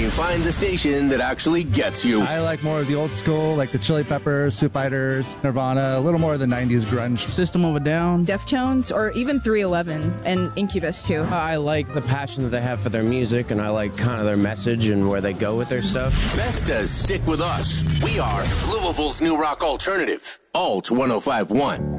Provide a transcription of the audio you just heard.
you find the station that actually gets you. I like more of the old school, like the Chili Peppers, Foo Fighters, Nirvana, a little more of the 90s grunge. System of a Down. Deftones, or even 311 and Incubus, too. I like the passion that they have for their music, and I like kind of their message and where they go with their stuff. Best to stick with us. We are Louisville's new rock alternative. Alt 105.1.